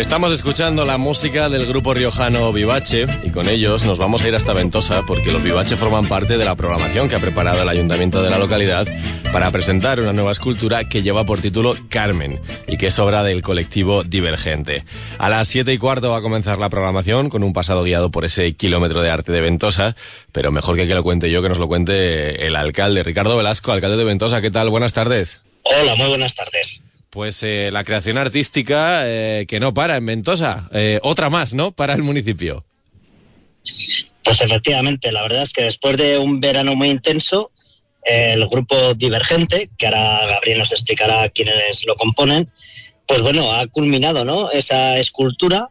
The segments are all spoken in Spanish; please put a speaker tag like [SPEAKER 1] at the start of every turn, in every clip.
[SPEAKER 1] Estamos escuchando la música del grupo riojano Vivace y con ellos nos vamos a ir hasta Ventosa porque los Vivace forman parte de la programación que ha preparado el ayuntamiento de la localidad para presentar una nueva escultura que lleva por título Carmen y que es obra del colectivo Divergente. A las 7:15 va a comenzar la programación con un pasado guiado por ese kilómetro de arte de Ventosa, pero mejor que lo cuente yo, que nos lo cuente el alcalde, Ricardo Velasco, alcalde de Ventosa. ¿Qué tal? Buenas tardes.
[SPEAKER 2] Hola, muy buenas tardes.
[SPEAKER 1] Pues la creación artística que no para en Ventosa, otra más, ¿no?, para el municipio.
[SPEAKER 2] Pues efectivamente, la verdad es que después de un verano muy intenso, el grupo Divergente, que ahora Gabriel nos explicará quiénes lo componen, pues bueno, ha culminado, ¿no?, esa escultura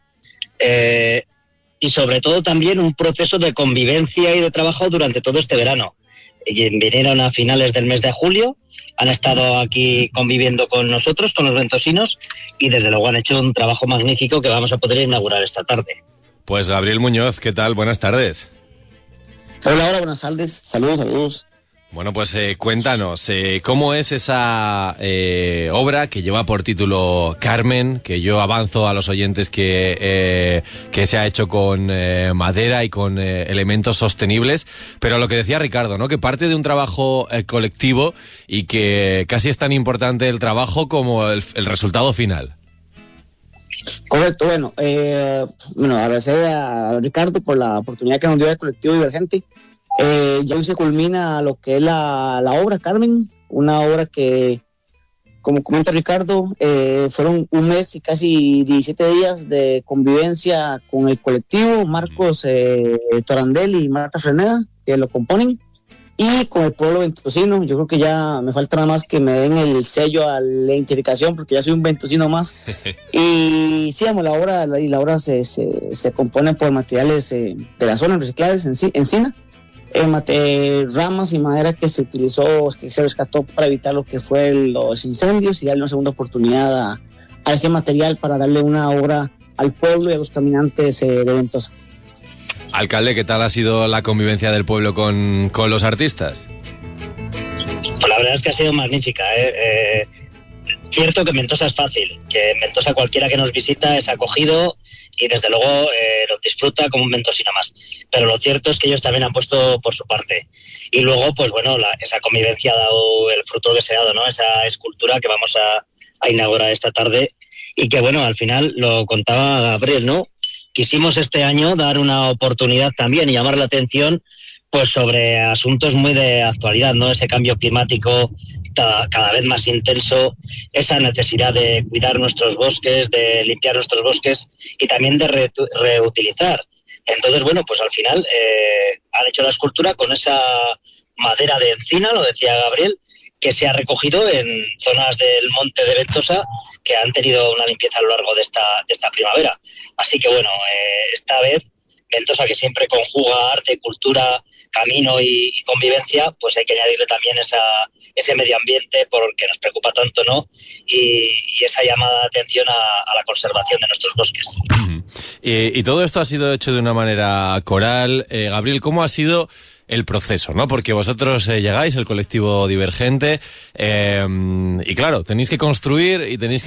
[SPEAKER 2] y sobre todo también un proceso de convivencia y de trabajo durante todo este verano. Vinieron a finales del mes de julio, han estado aquí conviviendo con nosotros, con los ventosinos, y desde luego han hecho un trabajo magnífico que vamos a poder inaugurar esta tarde.
[SPEAKER 1] Pues Gabriel Muñoz, ¿qué tal? Buenas tardes.
[SPEAKER 3] Hola, buenas tardes. Saludos.
[SPEAKER 1] Bueno, pues cuéntanos, ¿cómo es esa obra que lleva por título Carmen? Que yo avanzo a los oyentes que se ha hecho con madera y con elementos sostenibles, pero lo que decía Ricardo, ¿no?, que parte de un trabajo colectivo y que casi es tan importante el trabajo como el resultado final.
[SPEAKER 3] Correcto, bueno, agradecer a Ricardo por la oportunidad que nos dio el colectivo Divergente. Ya hoy se culmina lo que es la obra Carmen, una obra que, como comenta Ricardo, fueron un mes y casi 17 días de convivencia con el colectivo, Marcos Torandel y Marta Freneda, que lo componen, y con el pueblo ventosino. Yo creo que ya me falta nada más que me den el sello a la identificación, porque ya soy un ventosino más. Y sí, la obra se compone por materiales de la zona reciclables, encina, ramas y madera que se utilizó, que se rescató para evitar lo que fue los incendios y darle una segunda oportunidad a ese material para darle una obra al pueblo y a los caminantes de Ventosa.
[SPEAKER 1] Alcalde, ¿qué tal ha sido la convivencia del pueblo con los artistas?
[SPEAKER 2] Pues la verdad es que ha sido magnífica. Cierto que Ventosa es fácil, que en Ventosa cualquiera que nos visita es acogido y desde luego lo disfruta como un ventosino más. Pero lo cierto es que ellos también han puesto por su parte. Y luego, pues bueno, esa convivencia ha dado el fruto deseado, ¿no? Esa escultura que vamos a inaugurar esta tarde y que, bueno, al final lo contaba Gabriel, ¿no? Quisimos este año dar una oportunidad también y llamar la atención pues sobre asuntos muy de actualidad, ¿no? Ese cambio climático cada vez más intenso, esa necesidad de cuidar nuestros bosques, de limpiar nuestros bosques y también de reutilizar. Entonces, bueno, pues al final han hecho la escultura con esa madera de encina, lo decía Gabriel, que se ha recogido en zonas del monte de Ventosa que han tenido una limpieza a lo largo de esta primavera. Así que bueno, esta vez Ventosa, que siempre conjuga arte, cultura, camino y convivencia, pues hay que añadirle también ese medio ambiente porque nos preocupa tanto, ¿no? Y esa llamada de atención a la conservación de nuestros bosques.
[SPEAKER 1] Y todo esto ha sido hecho de una manera coral. Gabriel, ¿cómo ha sido el proceso, ¿no? Porque vosotros llegáis, el colectivo Divergente, y claro, tenéis que construir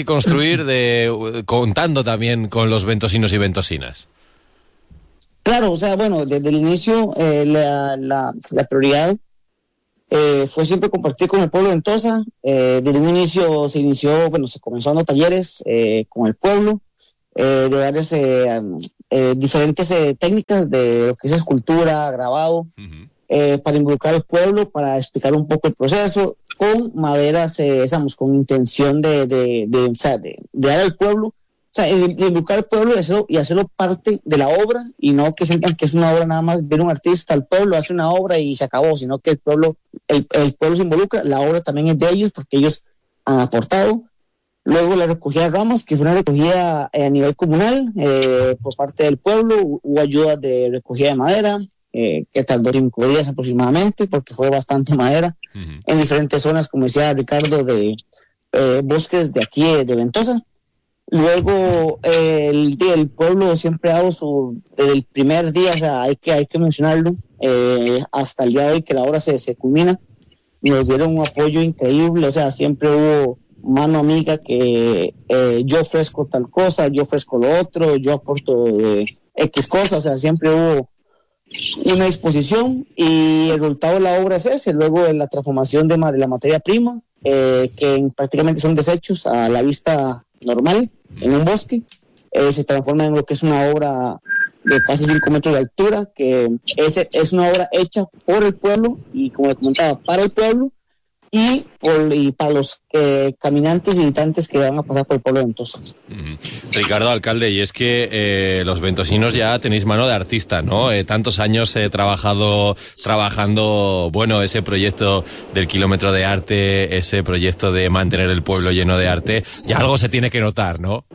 [SPEAKER 1] contando también con los ventosinos y ventosinas.
[SPEAKER 3] Claro, o sea, bueno, desde el inicio la prioridad fue siempre compartir con el pueblo de Ventosa. Desde un inicio se comenzó dando talleres con el pueblo, de varias diferentes técnicas de lo que es escultura, grabado, para involucrar al pueblo, para explicar un poco el proceso, con maderas, con intención de dar al pueblo, o sea, de involucrar al pueblo y hacerlo parte de la obra, y no que sientan que es una obra nada más, viene un artista al pueblo, hace una obra y se acabó, sino que el pueblo se involucra, la obra también es de ellos porque ellos han aportado. Luego la recogida de ramas, que fue una recogida a nivel comunal por parte del pueblo, hubo ayuda de recogida de madera, que tardó 5 días aproximadamente, porque fue bastante madera, en diferentes zonas, como decía Ricardo, de bosques de aquí de Ventosa. Luego el pueblo siempre ha dado desde el primer día, o sea, hay que mencionarlo, hasta el día de hoy que la obra se culmina, nos dieron un apoyo increíble, o sea, siempre hubo mano amiga que yo ofrezco tal cosa, yo ofrezco lo otro, yo aporto X cosas, o sea, siempre hubo una disposición y el resultado de la obra es ese, luego en la transformación de la materia prima, que prácticamente son desechos a la vista normal en un bosque, se transforma en lo que es una obra de casi 5 metros de altura, que es una obra hecha por el pueblo y, como le comentaba, para el pueblo y para los caminantes y visitantes que van a pasar por el pueblo de Ventosa.
[SPEAKER 1] Ricardo, alcalde, y es que los ventosinos ya tenéis mano de artista, ¿no? Tantos años trabajando, bueno, ese proyecto del kilómetro de arte, ese proyecto de mantener el pueblo lleno de arte, ya algo se tiene que notar, ¿no?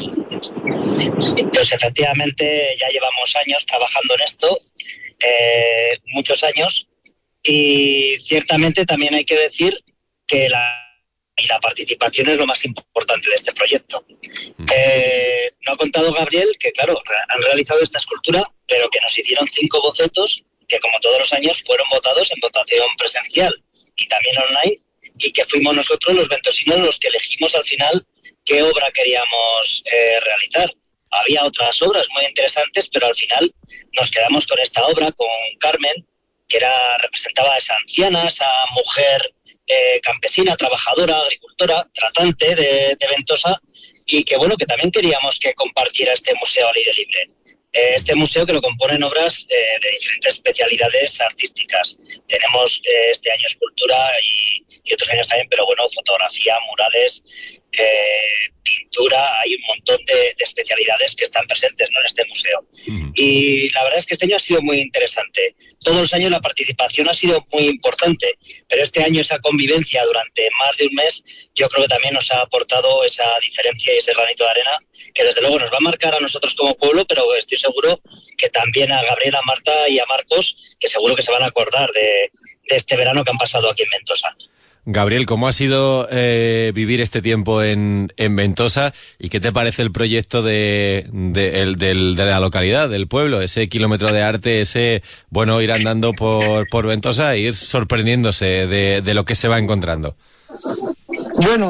[SPEAKER 2] Pues efectivamente ya llevamos años trabajando en esto, muchos años, y ciertamente también hay que decir que la participación es lo más importante de este proyecto. No ha contado Gabriel que, claro, han realizado esta escultura, pero que nos hicieron 5 bocetos que, como todos los años, fueron votados en votación presencial y también online, y que fuimos nosotros los ventosinos los que elegimos al final qué obra queríamos realizar. Había otras obras muy interesantes, pero al final nos quedamos con esta obra, con Carmen, que representaba a esa anciana, esa mujer campesina, trabajadora, agricultora, tratante de Ventosa, y que, bueno, que también queríamos que compartiera este museo al aire libre. Este museo que lo componen obras de diferentes especialidades artísticas. Tenemos este año escultura y otros años también, pero bueno, fotografía, murales, pintura, hay un montón de especialidades que están presentes, ¿no?, en este museo. Y la verdad es que este año ha sido muy interesante. Todos los años la participación ha sido muy importante, pero este año esa convivencia durante más de un mes yo creo que también nos ha aportado esa diferencia y ese granito de arena que desde luego nos va a marcar a nosotros como pueblo, pero estoy seguro que también a Gabriela, a Marta y a Marcos, que seguro que se van a acordar de este verano que han pasado aquí en Ventosa.
[SPEAKER 1] Gabriel, ¿cómo ha sido vivir este tiempo en Ventosa y qué te parece el proyecto de la localidad, del pueblo, ese kilómetro de arte, ese, bueno, ir andando por Ventosa e ir sorprendiéndose de lo que se va encontrando?
[SPEAKER 3] Bueno,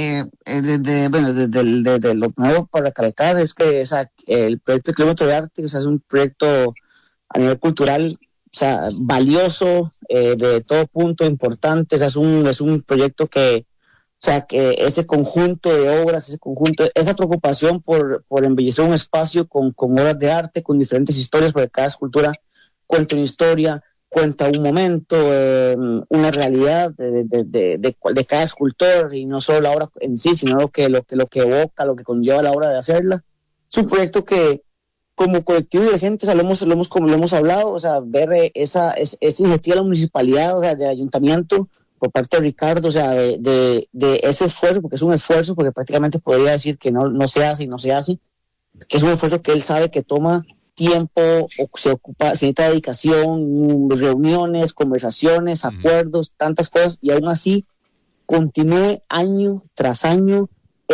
[SPEAKER 3] desde lo primero para recalcar es que el proyecto de kilómetro de arte, o sea, es un proyecto a nivel cultural, o sea, valioso, de todo punto, importante. O sea, es un proyecto que ese conjunto de obras, esa preocupación por embellecer un espacio con obras de arte, con diferentes historias, porque cada escultura cuenta una historia, cuenta un momento, una realidad de cada escultor, y no solo la obra en sí, sino lo que evoca, lo que conlleva la obra de hacerla. Es un proyecto que, como colectivo dirigente, o sea, lo hemos hablado, o sea, ver esa iniciativa de la municipalidad, o sea, del ayuntamiento, por parte de Ricardo, o sea, de ese esfuerzo, porque es un esfuerzo, porque prácticamente podría decir que no se hace, que es un esfuerzo que él sabe que toma tiempo, o se necesita dedicación, reuniones, conversaciones, acuerdos, tantas cosas, y aún así continúe año tras año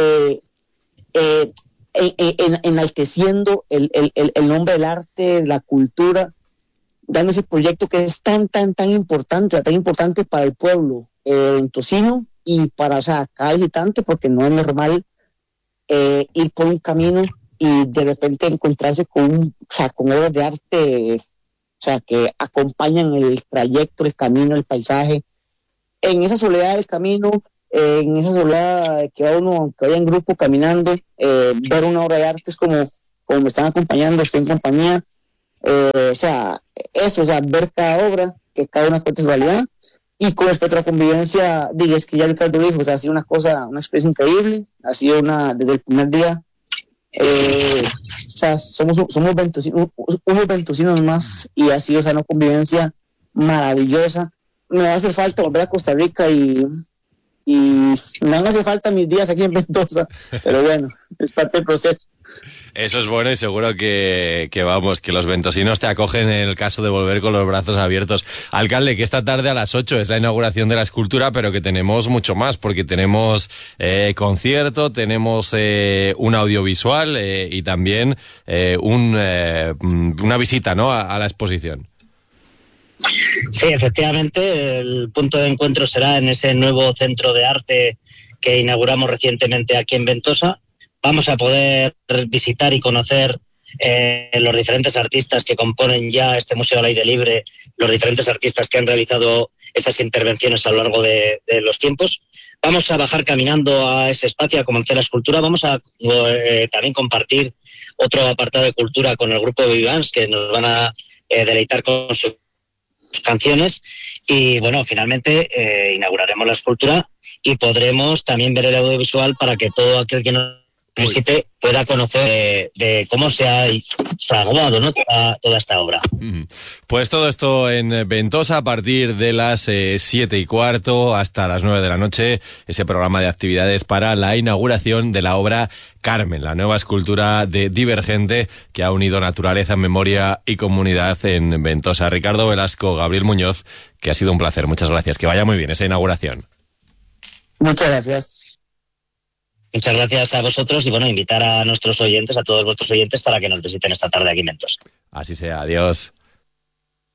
[SPEAKER 3] enalteciendo el nombre del arte, la cultura, dando ese proyecto que es tan importante para el pueblo ventosino y para, o sea, cada visitante, porque no es normal ir por un camino y de repente encontrarse con obras de arte, o sea, que acompañan el trayecto, el camino, el paisaje. En esa soledad del camino, en esa soledad que va uno, que vaya en grupo caminando, ver una obra de arte es como me están acompañando, estoy en compañía. O sea, ver cada obra, que cada una cuenta su realidad. Y con respecto a la convivencia, es que ya Ricardo dijo, o sea, ha sido una experiencia increíble, ha sido desde el primer día. O sea, somos unos ventosinos más, y ha sido, o sea, una convivencia maravillosa. Me va a hacer falta volver a Costa Rica y me van a hacer falta mis días aquí en Ventosa, pero bueno, es parte del proceso.
[SPEAKER 1] Eso es bueno, y seguro que los ventosinos te acogen en el caso de volver con los brazos abiertos. Alcalde, que esta tarde a las 8 es la inauguración de la escultura, pero que tenemos mucho más, porque tenemos concierto, tenemos un audiovisual y también una visita, ¿no?, a la exposición.
[SPEAKER 2] Sí, efectivamente, el punto de encuentro será en ese nuevo centro de arte que inauguramos recientemente aquí en Ventosa. Vamos a poder visitar y conocer los diferentes artistas que componen ya este museo al aire libre, los diferentes artistas que han realizado esas intervenciones a lo largo de los tiempos. Vamos a bajar caminando a ese espacio a conocer la escultura. Vamos a también compartir otro apartado de cultura con el grupo de Vivans, que nos van a deleitar con sus canciones. Y bueno, finalmente inauguraremos la escultura y podremos también ver el audiovisual para que todo aquel que nos visite pueda conocer de cómo se ha fraguado, ¿no?, toda esta obra.
[SPEAKER 1] Pues todo esto en Ventosa a partir de las 7:15 hasta las 9 de la noche, ese programa de actividades para la inauguración de la obra Carmen, la nueva escultura de Divergente que ha unido naturaleza, memoria y comunidad en Ventosa. Ricardo Velasco, Gabriel Muñoz, que ha sido un placer. Muchas gracias. Que vaya muy bien esa inauguración.
[SPEAKER 3] Muchas gracias.
[SPEAKER 2] Muchas gracias a vosotros y bueno, invitar a nuestros oyentes, a todos vuestros oyentes, para que nos visiten esta tarde aquí en Ventosa.
[SPEAKER 1] Así sea, adiós.